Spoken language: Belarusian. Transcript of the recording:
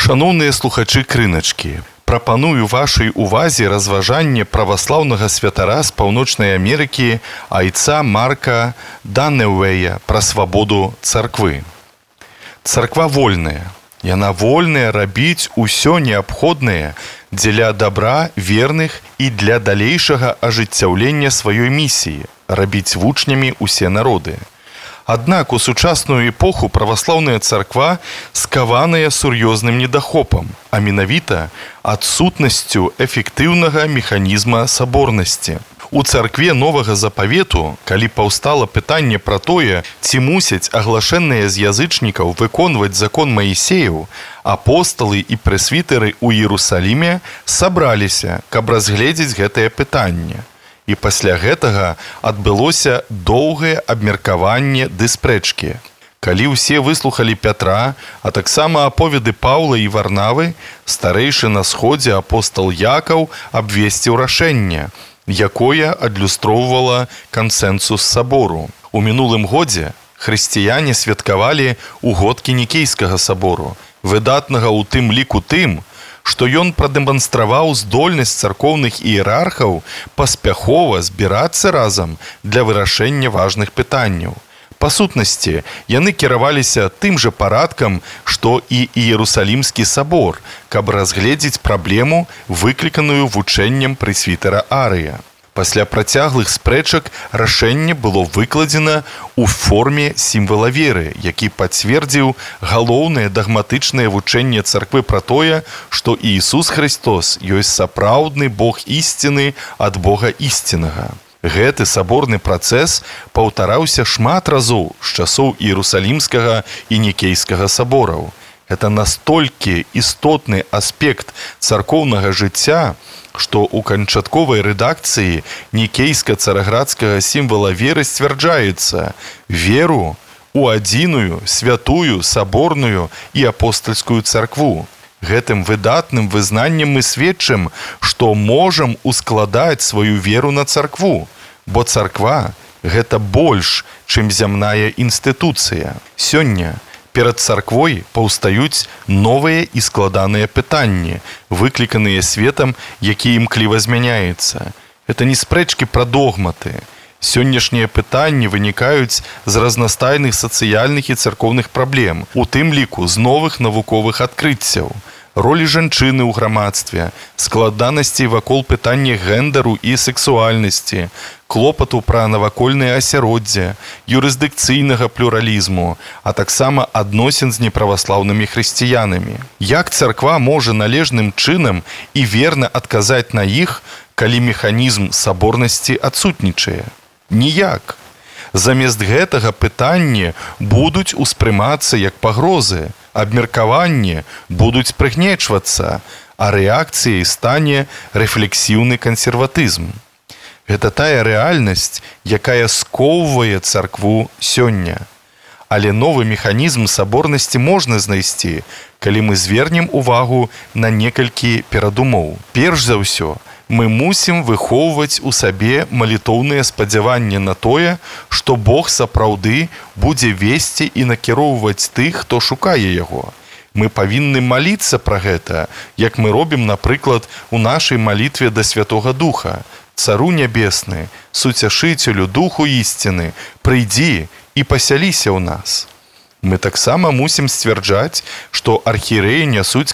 Шаноўныя слухачы крыначкі, прапаную вашай увазе разважанне праваслаўнага святара з Паўночнай Амерыкі айца Марка Даннеуэя пра свабоду царквы. Царква вольная. Яна вольная рабіць усё неабходнае дзеля дабра верных і для далейшага ажыццяўлення сваёй місіі – рабіць вучнямі усе народы. Аднак у сучасную эпоху праваслаўная царква скаваная сур'ёзным недахопам, а менавіта адсутнасцю эфектыўнага механізма саборнасці. У царкве новага запавету, калі паўстала пытанне пра тое, ці мусяць аглашэнныя з язычнікаў выконваць закон Маісеяў, апосталы і прэсвітэры ў Іерусаліме сабраліся, каб разгледзець гэтае пытанне. І пасля гэтага адбылося доўгае абмеркаванне ды спрэчкі. Калі ўсе выслухалі Пятра, а таксама аповеды Паўла і Варнавы, старэйшы на сходзе апостал Якаў абвесціў рашэнне, якое адлюстроўвала кансэнсус сабору. У мінулым годзе хрысціяне святкавалі угодкі Нікейскага сабору, выдатнага ў тым ліку тым, што ён прадэманстраваў здольнасць царкоўных іерархаў паспяхова збірацца разам для вырашэння важных пытанняў. Па сутнасці, яны кіраваліся тым жа парадкам, што і Іерусалімскі сабор, каб разгледзець праблему, выкліканую вучэннем прэсвітэра Арыя. Пасля працяглых спрэчак рашэнне было выкладзена ў форме сімвала веры, які пацвердзіў галоўнае дагматычнае вучэнне царквы пра тое, што Ісус Христос ёсць сапраўдны Бог ісціны ад Бога ісцінага. Гэты саборны працэс паўтараўся шмат разоў з часоў Іерусалімскага і Нікейскага сабораў. Гэта настолькі істотны аспект царкоўнага жыцця, што ў канчатковай рэдакцыі нікейска-цараградскага сімвала веры сцвярджаецца веру ў адзіную, святую, саборную і апостальскую царкву. Гэтым выдатным вызнаннем мы сведчым, што можам ускладаць сваю веру на царкву, бо царква – гэта больш, чым зямная інстытуцыя. Сёння перад царквой паўстаюць новыя і складаныя пытанні, выкліканыя светам, які імкліва змяняецца. Гэта не спрэчкі пра догматы. Сённяшнія пытанні вынікаюць з разнастайных сацыяльных і царкоўных праблем, у тым ліку з новых навуковых адкрыццяў, ролі жанчыны ў грамадстве, складанасцей вакол пытання гендеру і сексуальнасці, клопату пра навакольнае асяроддзе, юрысдыкцыйнага плюралізму, а таксама адносін з неправаслаўнымі хрысціянамі. Як царква можа належным чынам і верна адказаць на іх, калі механізм саборнасці адсутнічае? Ніяк. Замест гэтага пытанні будуць успрымацца як пагрозы, абмеркаванні будуць прыгнечвацца, а рэакцыяй стане рэфлексіўны кансерватызм. Гэта тая рэальнасць, якая скоўвае царкву сёння. Але новы механізм саборнасці можна знайсці, калі мы звернем увагу на некалькі перадумоў. Перш за ўсё, мы мусім выхоўваць у сабе малітоўныя спадзяванні на тое, што Бог сапраўды будзе весці і накіроўваць тых, хто шукае яго. Мы павінны маліцца пра гэта, як мы робім, напрыклад, у нашай малітве да Святога Духа. Цару нябесны, суцяшыцелю Духу ісціны, прыйдзі і пасяліся ў нас. Мы таксама мусім сцвярджаць, што архірэі нясуць